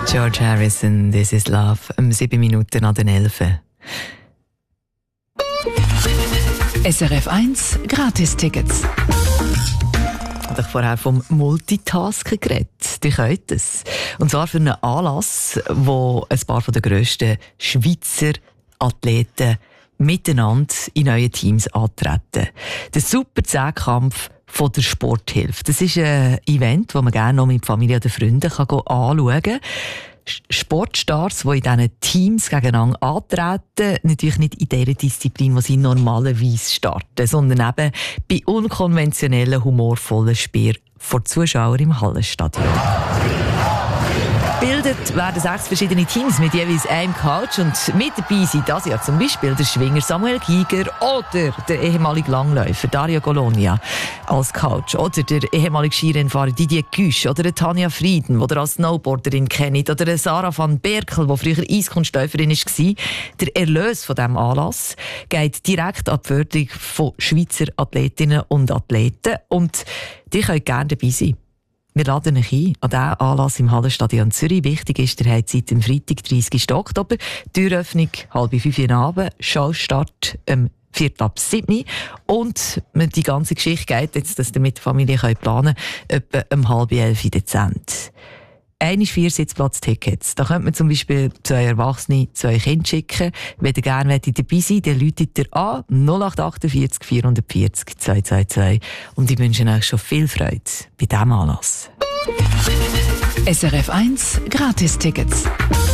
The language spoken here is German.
George Harrison, This is Love, 7 Minuten an den 11. SRF 1 Gratis-Tickets. Ich habe vorher vom Multitasken geredet. Die könnt es. Und zwar für einen Anlass, wo ein paar der grössten Schweizer Athleten miteinander in neuen Teams antreten. Der Super 10-Kampf von der Sporthilfe. Das ist ein Event, das man gerne noch mit Familie oder Freunden anschauen kann. Sportstars, die in diesen Teams gegeneinander antreten, natürlich nicht in der Disziplin, die sie normalerweise starten, sondern eben bei unkonventionellen, humorvollen Spielen vor Zuschauern im Hallenstadion. Gebildet werden 6 verschiedene Teams mit jeweils einem Coach und mit dabei sind das Jahr zum Beispiel der Schwinger Samuel Giger oder der ehemalige Langläufer Dario Golonia als Coach oder der ehemalige Skirennfahrer Didier Güsch oder der Tanja Frieden, die ihr als Snowboarderin kennt, oder der Sarah van Berkel, die früher Eiskunstläuferin war. Der Erlös von diesem Anlass geht direkt an die Förderung von Schweizer Athletinnen und Athleten und die können gerne dabei sein. Wir laden euch ein an diesen Anlass im Hallenstadion Zürich. Wichtig ist, ihr habt Zeit am Freitag, 30. Oktober. Türöffnung 4:30 Uhr Abend, Showstart 4:07 und die ganze Geschichte geht jetzt, dass ihr mit der Familie planen könnt, etwa 10:30 Dezent. 4 Sitzplatztickets. Da könnt man zum Beispiel 2 Erwachsene, 2 Kinder schicken. Wenn ihr gerne dabei seid, dann ruft ihr an 0848 440 222. Und ich wünsche euch schon viel Freude bei diesem Anlass. SRF 1 Gratis-Tickets.